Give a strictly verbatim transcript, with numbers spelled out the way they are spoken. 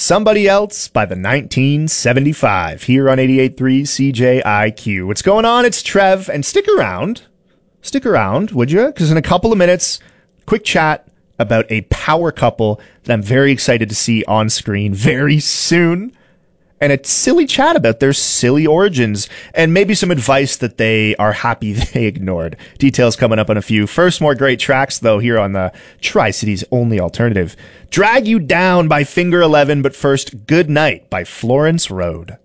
Somebody Else by the nineteen seventy-five here on eighty-eight point three C J I Q. What's going on? It's Trev, and stick around. Stick around, would you? Because in a couple of minutes, quick chat about a power couple that I'm very excited to see on screen very soon. And a silly chat about their silly origins and maybe some advice that they are happy they ignored. Details coming up in a few. First, more great tracks, though, here on the Tri-City's only alternative. Drag You Down by Finger eleven, but first, Good Night by Florence Road.